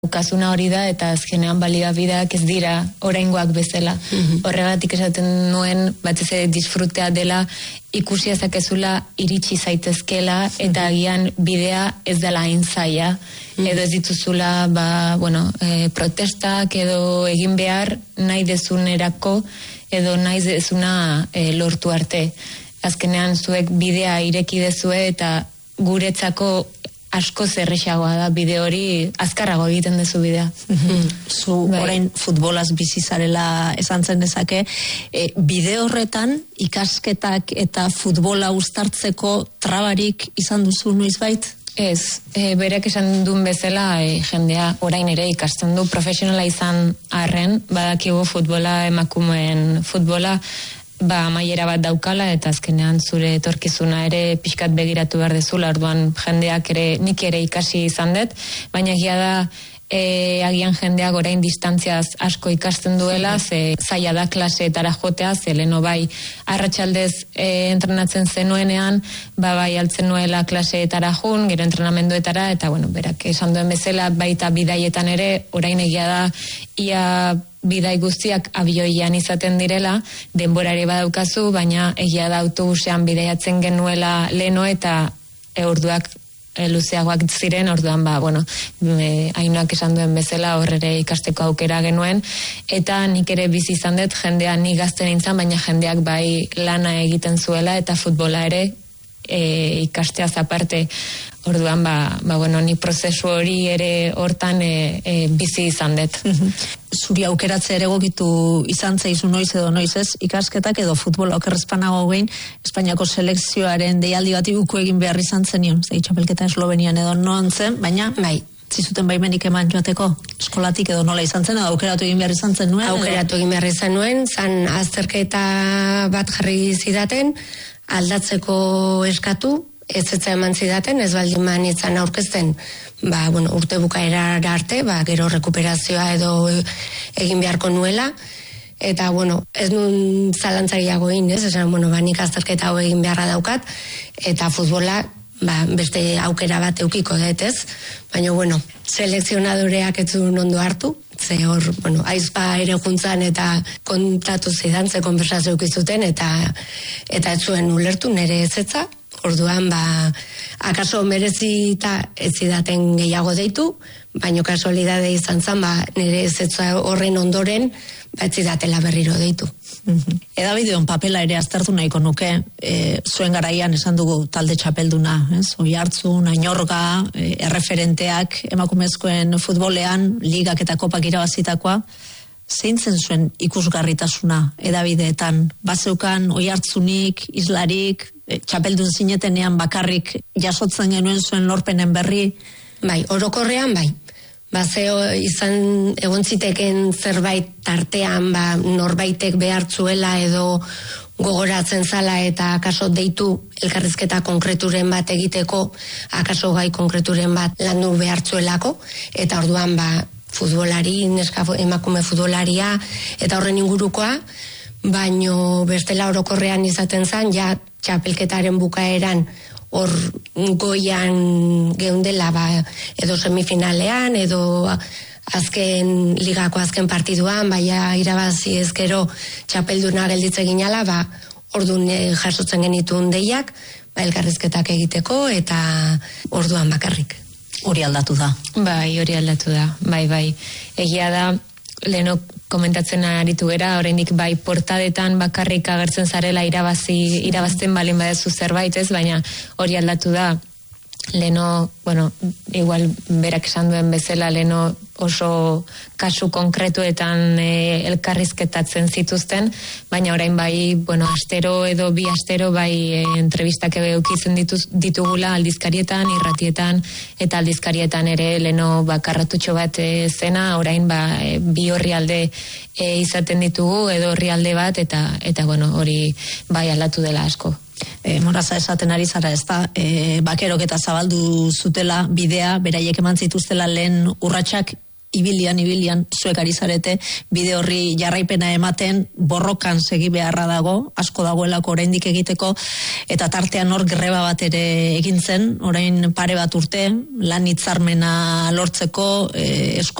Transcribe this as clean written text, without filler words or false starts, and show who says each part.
Speaker 1: Kasuna hori da eta azkenean baliabideak ez dira oraingoak bezala. Horregatik esaten nuen batez ere disfrutea dela ikusi ezakezula iritsi zaitezkela eta agian bidea ez dela hain zaila edo ez dituzula protestak edo egin behar nahi dezunerako edo nahi dezuna lortu arte. Azkenean zuek bidea ireki dezue eta guretzako asko zerrexagoa da bide hori, azkarrago egiten dezu bidea.
Speaker 2: Zu orain futbolaz bizi zarela esan zen dezake, bide horretan ikasketak eta futbola uztartzeko trabarik izan duzu noizbait?
Speaker 1: Ez, berak esan duen bezala jendea orain ere ikasten du, profesionala izan arren, badakigu futbola, emakumeen futbola, amaiera bat daukala eta azkenean zure etorkizuna ere pixkat begiratu behar dezula, orduan jendeak ere, nik ere ikasi izan dut, baina egia da agian jendeak orain distantziaz asko ikasten duela, ze zaila da klaseetara jotea, ze leno bai arratsaldez entrenatzen zenuenean, bai altzen nuela klaseetara jun, gero entrenamenduetara, eta berak esan duen bezala baita bidaietan ere, orain egia da ia bidai guztiak abioian izaten direla, denborare badaukazu, baina egia da autobusean bidaiatzen genuela leno eta orduak luzeagoak ziren, orduan Ainoak esan duen bezala horrere ikasteko aukera genuen, eta nik ere bizi izan dut jendea ni gazte nintzen, baina jendeak bai lana egiten zuela eta futbola ere ikasteaz aparte. Orduan, ni prozesu hori ere hortan bizi izan dut.
Speaker 2: Zuri aukeratze ere egokitu izan zaizu noiz edo noiz ez, ikasketak edo futbola okerrezpanago gehin, Espainiako selekzioaren deialdi bati uko egin behar izan zenion, txapelketa Eslovenian edo non zen, baina zizuten baimenik eman joateko eskolatik edo nola izan zen, edo aukeratu egin behar izan zen nuen?
Speaker 3: Aukeratu egin behar izan nuen, zan azterketa bat jarri zidaten, aldatzeko eskatu, ez eman zidaten, ez baldin manitzan aurkezten, urte bukaera arte, gero rekuperazioa edo egin beharko nuela, eta, ez nun zalantzariago egin, ez, esan, nik azterketa hau egin beharra daukat, eta futbola, beste aukera bat eukiko dut, ez, baina, selekzionadoreak ez duen ondo hartu, ze hor, aizpa ere juntzan eta kontatu zidan, ze konversazio eukizuten, eta ez zuen ulertu nire ezetza. Orduan, akaso merezita ez zidaten gehiago deitu, baino kasualidade izan zen, nire ezetza horren ondoren, ez zidatela berriro deitu.
Speaker 2: Edabideon papela ere aztertu nahiko nuke, zuen garaian esan dugu talde txapelduna, Oiartzun, Ainorga, erreferenteak emakumezkoen futbolean, ligak eta kopak irabazitakoa, zein zen zuen ikusgarritasuna edabideetan? Bazeukan Oiartzunik, Islarik, txapeldun zinetenean bakarrik jasotzen genuen zuen lorpenen berri?
Speaker 3: Orokorrean izan egon ziteken zerbait tartean norbaitek behartzuela edo gogoratzen zala eta akaso deitu elkarrizketa konkreturen bat egiteko, akaso gai konkreturen bat landu behartzuelako, eta orduan futbolari, emakume futbolaria eta horren ingurukoa, baino bestela orokorrean izaten zen, txapelketaren bukaeran hor goian geundela edo semifinalean edo ligako azken partiduan, irabazi ezkero txapelduna gelditze ginala, orduan jasotzen genituen deiak, elkarrizketak egiteko eta orduan bakarrik.
Speaker 2: Hori aldatu da.
Speaker 1: Hori aldatu da, bai. Egia da, leheno komentatzen aritu gera, oraindik portadetan bakarrik agertzen zarela irabazten balin badezu zerbait ez, baina hori aldatu da, leheno, igual berak esan duen bezala, leheno oso kasu konkretuetan elkarrizketatzen zituzten, baina orain astero edo bi astero entrevistak eukitzen ditugula aldizkarietan, irratietan, eta aldizkarietan ere leheno karratutxo bat zena, orain bi orrialde izaten ditugu, edo orrialde bat, eta hori aldatu dela asko.
Speaker 2: Moraza esaten ari zara, ez da, bakerok eta zabaldu zutela bidea, beraiek eman zituztela lehen urratsak ibilian, zuek ari zarete, bide horri jarraipena ematen, borrokan segi beharra dago, asko dagoelako oraindik egiteko, eta tartean hor greba bat ere egin zen, orain pare bat urte, lan hitzarmena lortzeko,